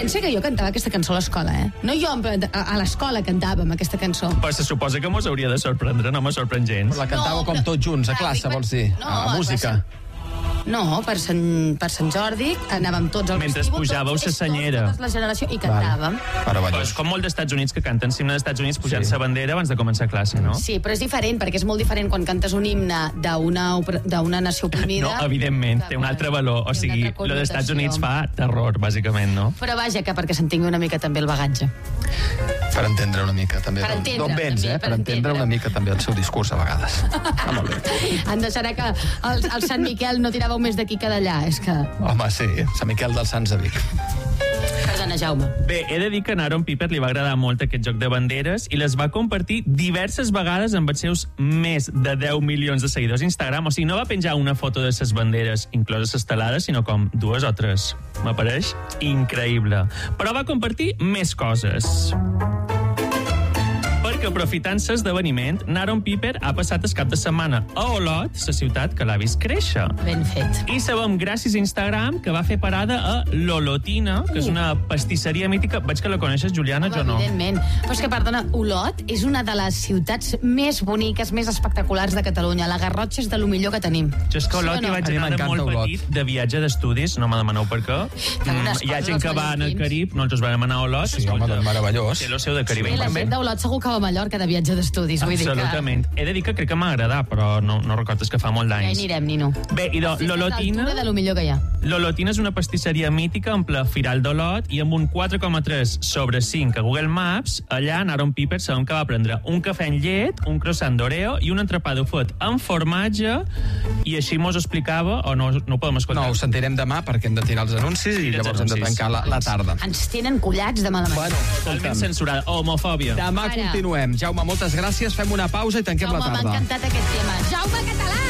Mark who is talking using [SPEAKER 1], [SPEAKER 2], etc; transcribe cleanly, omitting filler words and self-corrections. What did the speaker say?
[SPEAKER 1] pensa que jo cantava aquesta cançó a l'escola, No jo, a l'escola cantàvem aquesta cançó.
[SPEAKER 2] Però se suposa que mos hauria de sorprendre, no me sorprèn gens.
[SPEAKER 3] La cantàveu com tots junts, a classe, vols dir? A música.
[SPEAKER 1] No, per Sant Jordi anàvem tots al
[SPEAKER 2] mentre
[SPEAKER 1] vestíbul,
[SPEAKER 2] pujàveu la senyera.
[SPEAKER 1] Tota la generació, i cantàvem.
[SPEAKER 2] Però és com molt d'Estats Units que canten l'himne dels Estats Units pujant la bandera abans de començar classe, no?
[SPEAKER 1] Sí, però és diferent, perquè és molt diferent quan cantes un himne d'una nació oprimida.
[SPEAKER 2] No, evidentment, té un altre valor. O sigui, lo dels Estats Units fa terror, bàsicament, no?
[SPEAKER 1] Però vaja, que perquè s'entengui una mica també el bagatge.
[SPEAKER 3] Per entendre una mica, també.
[SPEAKER 1] Per entendre,
[SPEAKER 3] d'on vens,
[SPEAKER 1] també,
[SPEAKER 3] per entendre una mica també el seu discurs, a vegades. Molt bé.
[SPEAKER 1] Em deixarà que el Sant Miquel no tiràveu més d'aquí que d'allà, és que...
[SPEAKER 3] Home, sí, Sant Miquel dels Sants de Vic.
[SPEAKER 1] Perdona, Jaume.
[SPEAKER 2] Bé, he de dir que a Aaron Piper li va agradar molt aquest joc de banderes i les va compartir diverses vegades amb els seus més de 10 milions de seguidors a Instagram. O sigui, no va penjar una foto de ses banderes, incloses les talades, sinó com 2 o 3. M'apareix increïble. Però va compartir més coses. Perquè aprofitant l'esdeveniment, Aaron Piper ha passat el cap de setmana a Olot, la ciutat que l'ha vist créixer.
[SPEAKER 1] Ben fet.
[SPEAKER 2] I sabem, gràcies a Instagram, que va fer parada a l'Olotina, que és una pastisseria mítica. Veig que la coneixes, Juliana, jo no.
[SPEAKER 1] Evidentment. Però és que, perdona, Olot és una de les ciutats més boniques, més espectaculars de Catalunya. La Garrotxa és de lo millor que tenim.
[SPEAKER 2] Jo és que Olot hi vaig anar de molt petit, de viatge d'estudis, no me demaneu per què. Hi ha gent que va al Carib, nosaltres vam anar a Olot.
[SPEAKER 3] Sí, home, doncs meravellós.
[SPEAKER 2] Té lo seu de Carib.
[SPEAKER 1] La gent d'Olot segur que va a Mallorca de viatge d'estudis.
[SPEAKER 2] Absolutament. He de dir que crec que m'ha agradat, però no recordes que fa molt d'anys.
[SPEAKER 1] Ja hi anirem, Nino.
[SPEAKER 2] Bé, i l'Olotina...
[SPEAKER 1] de lo millor que hi ha.
[SPEAKER 2] L'Olotina és una pastisseria mítica en ple Firal d'Olot i amb un 4,3 sobre 5 a Google Maps, allà en Aaron Piper sabem que va prendre un cafè amb llet, un croissant d'Oreo i un entrepà d'ofet amb formatge, i així mos explicava, o no ho podem escoltar?
[SPEAKER 3] No, ho sentirem demà perquè hem de tirar els anuncis i llavors hem de tancar la tarda.
[SPEAKER 1] Ens tenen collats demà de matí.
[SPEAKER 3] Bueno,
[SPEAKER 2] totalment censurada. Homofòbia.
[SPEAKER 3] Demà continuem. Jaume, moltes gràcies. Fem una pausa i tanquem la tarda.
[SPEAKER 1] M'ha encantat aquest tema. Jaume Català!